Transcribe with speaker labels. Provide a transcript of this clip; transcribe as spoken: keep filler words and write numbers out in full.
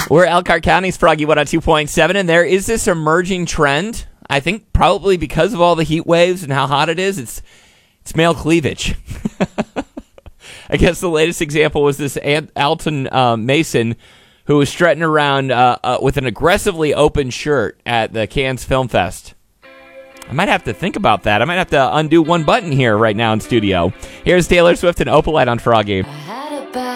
Speaker 1: We're Elkhart County's Froggy one oh two point seven, and there is this emerging trend. I think probably because of all the heat waves and how hot it is, it's it's male cleavage. I guess the latest example was this Ant- Alton uh, Mason, who was strutting around uh, uh, with an aggressively open shirt at the Cannes Film Fest. I might have to think about that. I might have to undo one button here right now in studio. Here's Taylor Swift and Opalite on Froggy.